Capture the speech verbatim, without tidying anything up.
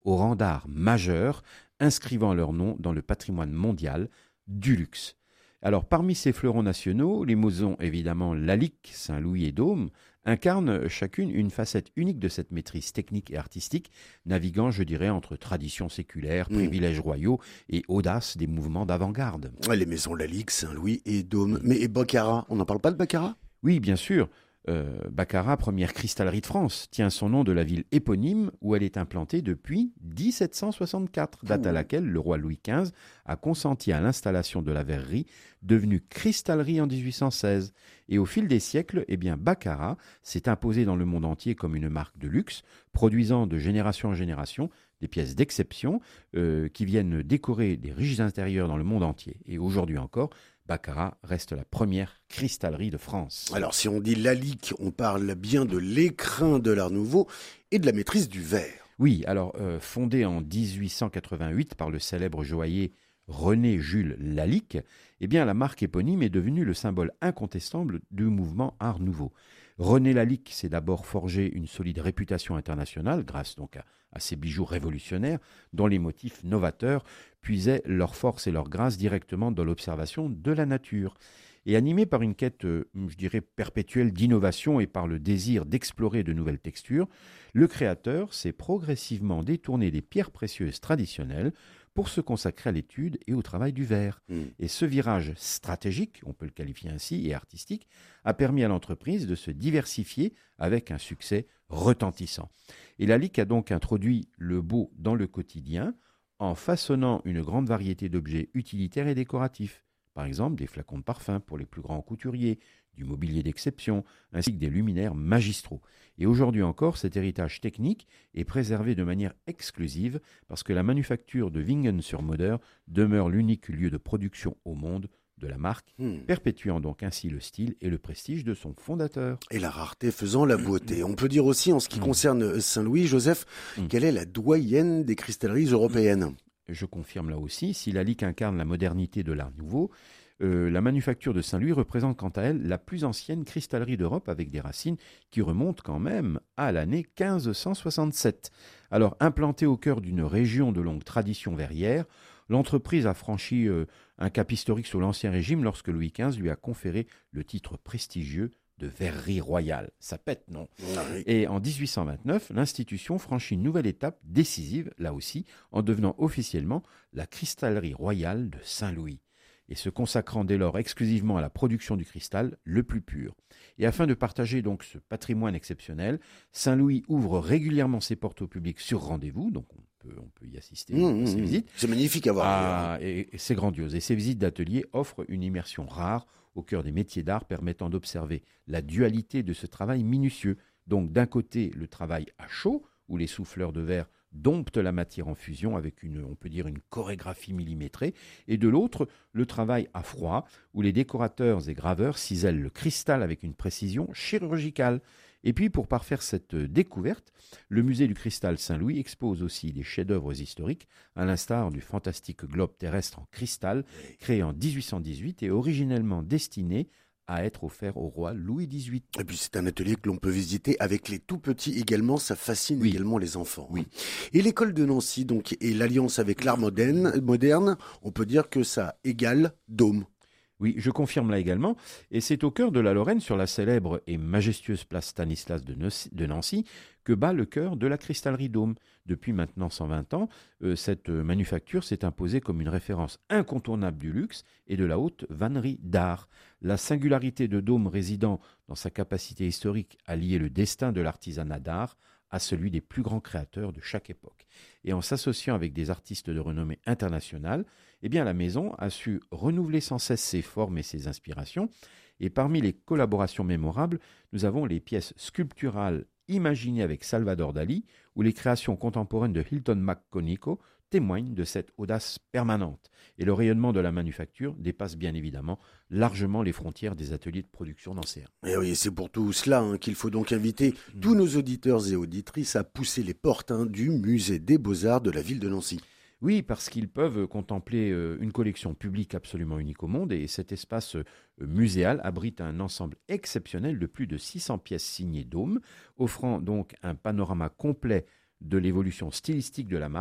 au rang d'art majeur, inscrivant leur nom dans le patrimoine mondial du luxe. Alors, parmi ces fleurons nationaux, les maisons évidemment Lalique, Saint-Louis et Dôme incarnent chacune une facette unique de cette maîtrise technique et artistique, naviguant, je dirais, entre tradition séculaire, Mmh. privilèges royaux et audace des mouvements d'avant-garde. Ouais, les maisons Lalique, Saint-Louis et Dôme. Mais et Baccarat, on n'en parle pas de Baccarat? Oui, bien sûr. Euh, Baccarat, première cristallerie de France, tient son nom de la ville éponyme où elle est implantée depuis dix-sept cent soixante-quatre, date à laquelle le roi Louis quinze a consenti à l'installation de la verrerie, devenue cristallerie en dix-huit cent seize. Et au fil des siècles, eh bien, Baccarat s'est imposé dans le monde entier comme une marque de luxe, produisant de génération en génération des pièces d'exception euh, qui viennent décorer des riches intérieurs dans le monde entier. Et aujourd'hui encore, Baccarat reste la première cristallerie de France. Alors, si on dit Lalique, on parle bien de l'écrin de l'Art Nouveau et de la maîtrise du verre. Oui, alors euh, fondée en dix-huit cent quatre-vingt-huit par le célèbre joaillier René-Jules Lalique, eh bien la marque éponyme est devenue le symbole incontestable du mouvement Art Nouveau. René Lalique s'est d'abord forgé une solide réputation internationale grâce donc à, à ses bijoux révolutionnaires dont les motifs novateurs puisaient leur force et leur grâce directement dans l'observation de la nature. Et animé par une quête, euh, je dirais, perpétuelle d'innovation et par le désir d'explorer de nouvelles textures, le créateur s'est progressivement détourné des pierres précieuses traditionnelles pour se consacrer à l'étude et au travail du verre. Mmh. Et ce virage stratégique, on peut le qualifier ainsi, et artistique, a permis à l'entreprise de se diversifier avec un succès retentissant. Et Lalique a donc introduit le beau dans le quotidien en façonnant une grande variété d'objets utilitaires et décoratifs. Par exemple, des flacons de parfum pour les plus grands couturiers, du mobilier d'exception, ainsi que des luminaires magistraux. Et aujourd'hui encore, cet héritage technique est préservé de manière exclusive parce que la manufacture de Wingen-sur-Moder demeure l'unique lieu de production au monde de la marque, Mmh. perpétuant donc ainsi le style et le prestige de son fondateur. Et la rareté faisant la beauté. On peut dire aussi, en ce qui concerne Saint-Louis, Joseph, Mmh. quelle est la doyenne des cristalleries européennes? Je confirme là aussi, si Lalique incarne la modernité de l'Art Nouveau, euh, la manufacture de Saint-Louis représente quant à elle la plus ancienne cristallerie d'Europe avec des racines qui remontent quand même à l'année quinze cent soixante-sept. Alors, implantée au cœur d'une région de longue tradition verrière, l'entreprise a franchi euh, un cap historique sous l'Ancien Régime lorsque Louis quinze lui a conféré le titre prestigieux de verrerie royale. Ça pète, non? Ah oui. Et en dix-huit cent vingt-neuf, l'institution franchit une nouvelle étape décisive, là aussi, en devenant officiellement la cristallerie royale de Saint-Louis, et se consacrant dès lors exclusivement à la production du cristal le plus pur. Et afin de partager donc ce patrimoine exceptionnel, Saint-Louis ouvre régulièrement ses portes au public sur rendez-vous, donc on peut, on peut y assister Mmh, à ces mmh, visites. C'est magnifique à voir. Ah, et, et c'est grandiose. Et ces visites d'atelier offrent une immersion rare au cœur des métiers d'art permettant d'observer la dualité de ce travail minutieux. Donc d'un côté, le travail à chaud, où les souffleurs de verre domptent la matière en fusion avec une, on peut dire, une chorégraphie millimétrée, et de l'autre, le travail à froid, où les décorateurs et graveurs cisèlent le cristal avec une précision chirurgicale. Et puis, pour parfaire cette découverte, le musée du cristal Saint-Louis expose aussi des chefs-d'œuvre historiques, à l'instar du fantastique globe terrestre en cristal, créé en dix-huit cent dix-huit et originellement destiné à être offert au roi Louis dix-huit. Et puis c'est un atelier que l'on peut visiter avec les tout petits également, ça fascine Oui. également les enfants. Oui. Et l'école de Nancy donc et l'alliance avec l'art moderne, moderne, on peut dire que ça égale Dôme. Oui, je confirme là également, et c'est au cœur de la Lorraine, sur la célèbre et majestueuse place Stanislas de Nancy, de Nancy que bat le cœur de la cristallerie Dôme. Depuis maintenant cent vingt ans, euh, cette manufacture s'est imposée comme une référence incontournable du luxe et de la haute vannerie d'art. La singularité de Dôme résidant dans sa capacité historique à lier le destin de l'artisanat d'art à celui des plus grands créateurs de chaque époque. Et en s'associant avec des artistes de renommée internationale, eh bien la maison a su renouveler sans cesse ses formes et ses inspirations. Et parmi les collaborations mémorables, nous avons les pièces sculpturales imaginées avec Salvador Dali, ou les créations contemporaines de Hilton McConico témoignent de cette audace permanente. Et le rayonnement de la manufacture dépasse bien évidemment largement les frontières des ateliers de production nancéens. Et oui, c'est pour tout cela hein, qu'il faut donc inviter mmh. tous nos auditeurs et auditrices à pousser les portes hein, du musée des Beaux-Arts de la ville de Nancy. Oui, parce qu'ils peuvent contempler une collection publique absolument unique au monde, et cet espace muséal abrite un ensemble exceptionnel de plus de six cents pièces signées Dôme, offrant donc un panorama complet de l'évolution stylistique de la marque.